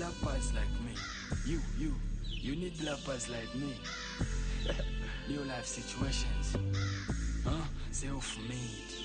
black pads like me. You need black pads like me. New life situations, self-made.